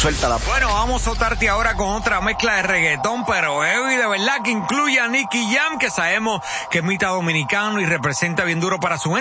Suéltala. Bueno, vamos a soltarte ahora con otra mezcla de reggaetón, pero heavy, de verdad, que incluye a Nicky Jam, que sabemos que es mitad dominicano y representa bien duro para su gente.